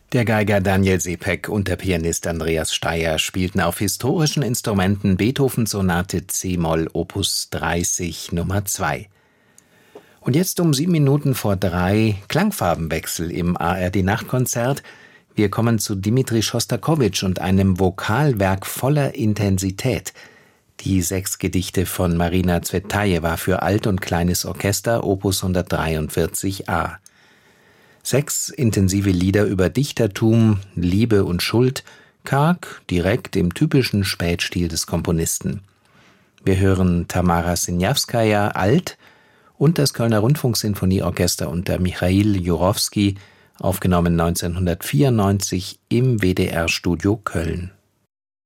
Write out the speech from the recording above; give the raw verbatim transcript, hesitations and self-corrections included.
Der Geiger Daniel Sepek und der Pianist Andreas Steier spielten auf historischen Instrumenten Beethoven-Sonate c-Moll Opus dreißig Nummer zwei. Und jetzt um sieben Minuten vor drei Klangfarbenwechsel im A R D-Nachtkonzert. Wir kommen zu Dmitri Schostakowitsch und einem Vokalwerk voller Intensität. Die sechs Gedichte von Marina Zvetajewa für Alt- und Kleines Orchester, Opus hundertdreiundvierzig a. Sechs intensive Lieder über Dichtertum, Liebe und Schuld, karg, direkt im typischen Spätstil des Komponisten. Wir hören Tamara Siniawskaja, Alt, und das Kölner Rundfunksinfonieorchester unter Michail Jurowski, aufgenommen neunzehnhundertvierundneunzig im W D R-Studio Köln.